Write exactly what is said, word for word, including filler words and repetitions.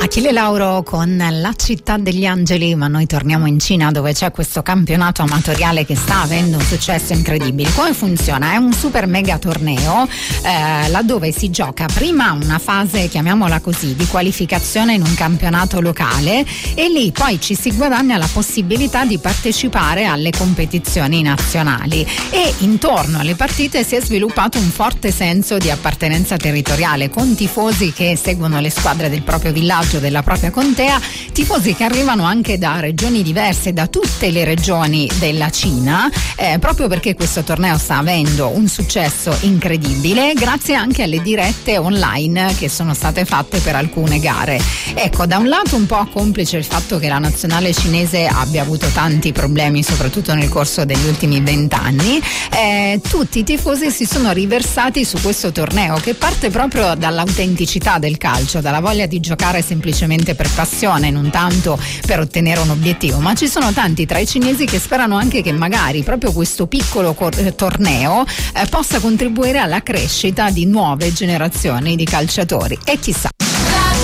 Achille Lauro con La città degli angeli, ma noi torniamo in Cina dove c'è questo campionato amatoriale che sta avendo un successo incredibile. Come funziona? È un super mega torneo eh, laddove si gioca prima una fase, chiamiamola così, di qualificazione in un campionato locale e lì poi ci si guadagna la possibilità di partecipare alle competizioni nazionali e intorno alle partite si è sviluppato un forte senso di appartenenza territoriale con tifosi che seguono le squadre del proprio villaggio, della propria contea, tifosi che arrivano anche da regioni diverse, da tutte le regioni della Cina, eh, proprio perché questo torneo sta avendo un successo incredibile grazie anche alle dirette online che sono state fatte per alcune gare. Ecco, da un lato un po' complice il fatto che la nazionale cinese abbia avuto tanti problemi soprattutto nel corso degli ultimi vent'anni, eh, tutti i tifosi si sono riversati su questo torneo che parte proprio dall'autenticità del calcio, dalla voglia di giocare semplicemente per passione, non tanto per ottenere un obiettivo, ma ci sono tanti tra i cinesi che sperano anche che magari proprio questo piccolo cor- torneo eh, possa contribuire alla crescita di nuove generazioni di calciatori e chissà.